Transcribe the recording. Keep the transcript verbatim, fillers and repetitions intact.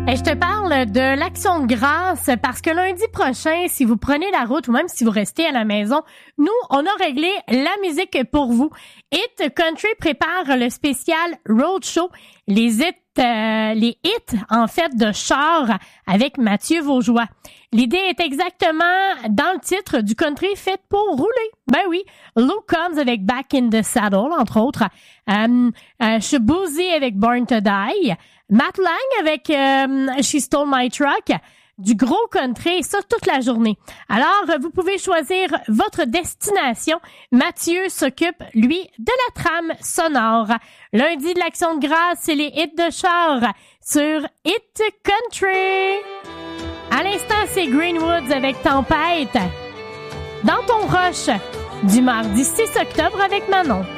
Et je te parle de l'Action de grâce parce que lundi prochain, si vous prenez la route ou même si vous restez à la maison, nous, on a réglé la musique pour vous. Hit Country prépare le spécial Roadshow, les hits, euh, les hits en fait de char avec Mathieu Vaugeois. L'idée est exactement dans le titre du country fait pour rouler. Ben oui, Luke Combs avec Back in the Saddle, entre autres. Euh, euh, Shabuzi avec Born to Die. Matt Lang avec euh, She Stole My Truck. Du gros country, ça toute la journée. Alors, vous pouvez choisir votre destination. Mathieu s'occupe, lui, de la trame sonore. Lundi de l'Action de grâce, c'est les hits de char sur Hit Country. À l'instant, c'est Greenwoods avec Tempête. Dans ton rush, du mardi six octobre avec Manon.